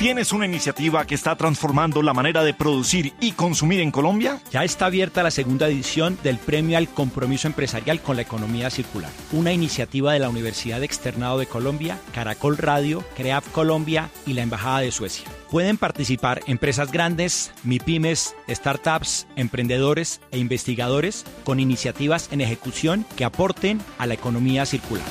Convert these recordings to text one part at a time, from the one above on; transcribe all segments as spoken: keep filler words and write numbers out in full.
¿Tienes una iniciativa que está transformando la manera de producir y consumir en Colombia? Ya está abierta la segunda edición del Premio al Compromiso Empresarial con la Economía Circular, una iniciativa de la Universidad Externado de Colombia, Caracol Radio, CREAF Colombia y la Embajada de Suecia. Pueden participar empresas grandes, MIPYMES, startups, emprendedores e investigadores con iniciativas en ejecución que aporten a la economía circular.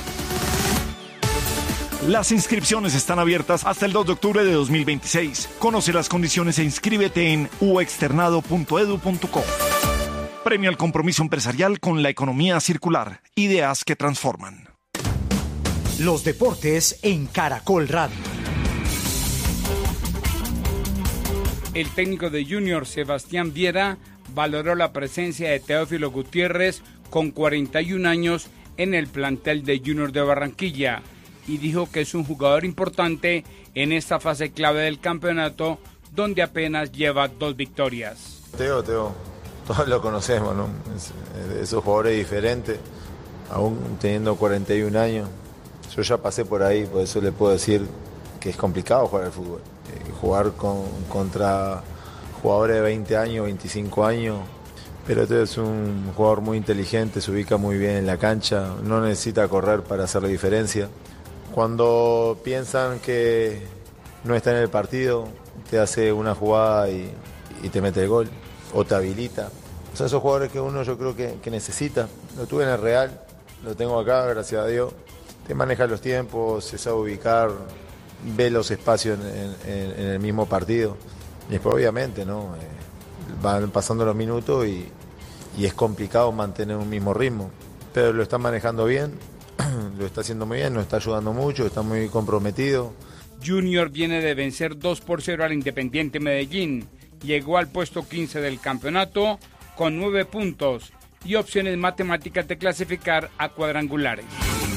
Las inscripciones están abiertas hasta el dos de octubre de dos mil veintiséis. Conoce las condiciones e inscríbete en u externado punto edu punto co. Premio al compromiso empresarial con la economía circular. Ideas que transforman. Los deportes en Caracol Radio. El técnico de Junior, Sebastián Viera, valoró la presencia de Teófilo Gutiérrez con cuarenta y un años en el plantel de Junior de Barranquilla y dijo que es un jugador importante en esta fase clave del campeonato donde apenas lleva dos victorias. Teo, Teo, todos lo conocemos, ¿no? Es, esos jugadores diferentes, aún teniendo cuarenta y un años. Yo ya pasé por ahí, por eso le puedo decir que es complicado jugar al fútbol. Eh, jugar con, contra jugadores de veinte años, veinticinco años, pero Teo es un jugador muy inteligente, se ubica muy bien en la cancha, no necesita correr para hacer la diferencia. Cuando piensan que no está en el partido, te hace una jugada y, y te mete el gol, o te habilita. Son esos jugadores que uno yo creo que, que necesita. Lo tuve en el Real, lo tengo acá, gracias a Dios. Te maneja los tiempos, se sabe ubicar, ve los espacios en, en, en el mismo partido. Y después obviamente, ¿no? Eh, van pasando los minutos y, y es complicado mantener un mismo ritmo. Pero lo está manejando bien. Lo está haciendo muy bien, nos está ayudando mucho, está muy comprometido. Junior viene de vencer dos por cero al Independiente Medellín. Llegó al puesto quince del campeonato con nueve puntos y opciones matemáticas de clasificar a cuadrangulares.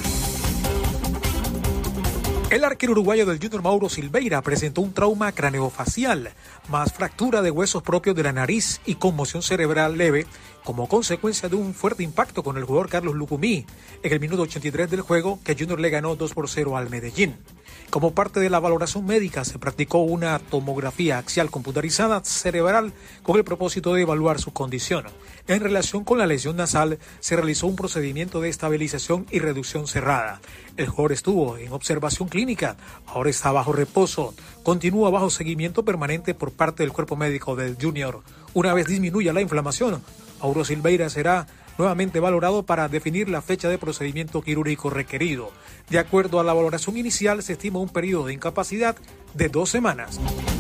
El arquero uruguayo del Junior, Mauro Silveira, presentó un trauma craneofacial, más fractura de huesos propios de la nariz y conmoción cerebral leve, como consecuencia de un fuerte impacto con el jugador Carlos Lucumí en el minuto ochenta y tres del juego, que Junior le ganó dos por cero al Medellín. Como parte de la valoración médica, se practicó una tomografía axial computarizada cerebral con el propósito de evaluar su condición. En relación con la lesión nasal, se realizó un procedimiento de estabilización y reducción cerrada. El jugador estuvo en observación clínica, ahora está bajo reposo. Continúa bajo seguimiento permanente por parte del cuerpo médico del Junior. Una vez disminuya la inflamación, Mauro Silveira será nuevamente valorado para definir la fecha de procedimiento quirúrgico requerido. De acuerdo a la valoración inicial, se estima un periodo de incapacidad de dos semanas.